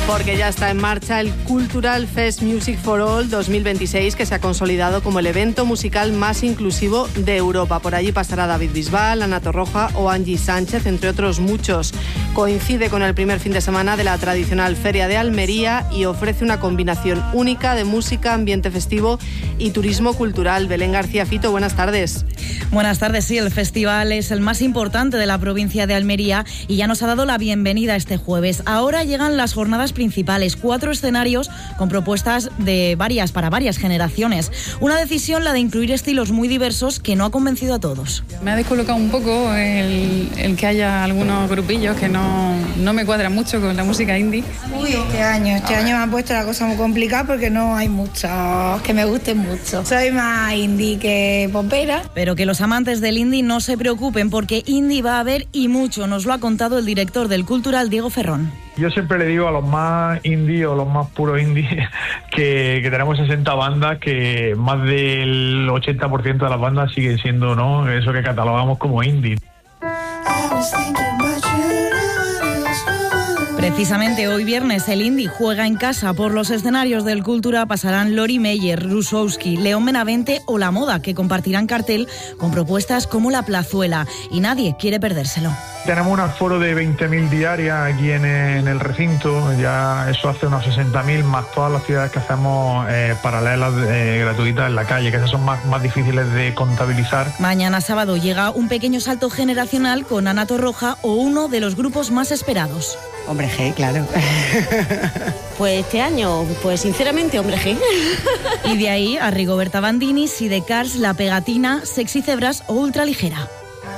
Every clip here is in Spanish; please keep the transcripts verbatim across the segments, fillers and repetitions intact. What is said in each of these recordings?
Porque ya está en marcha el Cultural Fest Music for All dos mil veintiséis, que se ha consolidado como el evento musical más inclusivo de Europa. Por allí pasará David Bisbal, Ana Torroja o Angie Sánchez, entre otros muchos. Coincide con el primer fin de semana de la tradicional Feria de Almería y ofrece una combinación única de música, ambiente festivo y turismo cultural. Belén García Fito, buenas tardes. Buenas tardes, sí, el festival es el más importante de la provincia de Almería y ya nos ha dado la bienvenida este jueves. Ahora llegan las jornadas principales, cuatro escenarios con propuestas de varias para varias generaciones. Una decisión, la de incluir estilos muy diversos, que no ha convencido a todos. Me ha descolocado un poco el, el que haya algunos grupillos que no, no me cuadran mucho con la música indie. Uy, este año, este año me han puesto la cosa muy complicada porque no hay muchos que me gusten mucho. Soy más indie que popera. Pero que los amantes del indie no se preocupen, porque indie va a haber y mucho, nos lo ha contado el director del Cultural, Diego Ferrón. Yo siempre le digo a los más indie o los más puros indie que, que tenemos sesenta bandas, que más del ochenta por ciento de las bandas siguen siendo, ¿no?, eso que catalogamos como indie. Precisamente hoy viernes el indie juega en casa. Por los escenarios del Cultura pasarán Lori Meyer, Rusowski, León Benavente o La Moda, que compartirán cartel con propuestas como La Plazuela, y nadie quiere perdérselo. Tenemos un aforo de veinte mil diarias aquí en, en el recinto, ya eso hace unos sesenta mil, más todas las ciudades que hacemos eh, paralelas eh, gratuitas en la calle, que esas son más, más difíciles de contabilizar. Mañana sábado llega un pequeño salto generacional con Ana Torroja o uno de los grupos más esperados. Hombre G, claro. Pues este año, pues sinceramente, Hombre G. Y de ahí a Rigoberta Bandini, Sidecars, La Pegatina, Sexy Cebras o Ultraligera.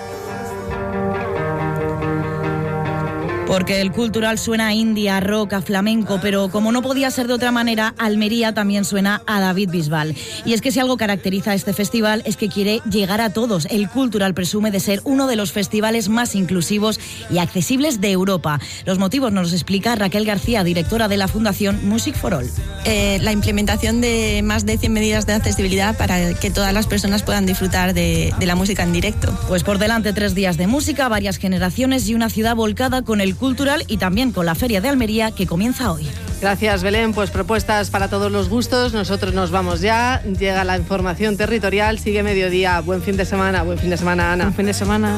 Porque el Cultural suena a indie, a rock, a flamenco, pero como no podía ser de otra manera, Almería también suena a David Bisbal. Y es que si algo caracteriza a este festival es que quiere llegar a todos. El Cultural presume de ser uno de los festivales más inclusivos y accesibles de Europa. Los motivos nos los explica Raquel García, directora de la Fundación Music for All. Eh, la implementación de más de cien medidas de accesibilidad para que todas las personas puedan disfrutar de, de la música en directo. Pues por delante tres días de música, varias generaciones y una ciudad volcada con el Cultural y también con la Feria de Almería, que comienza hoy. Gracias, Belén. Pues propuestas para todos los gustos. Nosotros nos vamos ya. Llega la información territorial. Sigue mediodía. Buen fin de semana. Buen fin de semana, Ana. Buen fin de semana.